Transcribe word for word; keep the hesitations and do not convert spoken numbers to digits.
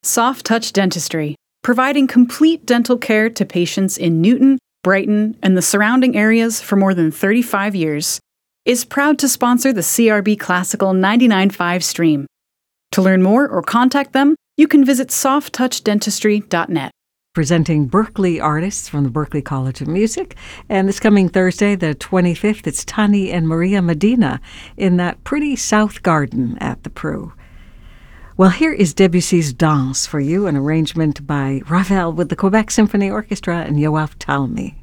Soft Touch Dentistry, providing complete dental care to patients in Newton, Brighton, and the surrounding areas for more than thirty-five years, is proud to sponsor the C R B Classical ninety-nine point five stream. To learn more or contact them, you can visit soft touch dentistry dot net. Presenting Berklee artists from the Berklee College of Music. And this coming Thursday, the twenty-fifth, it's Tani and Maria Medina in that pretty South Garden at the Prue. Well, here is Debussy's Danse for you, an arrangement by Ravel with the Quebec Symphony Orchestra and Yoav Talmy.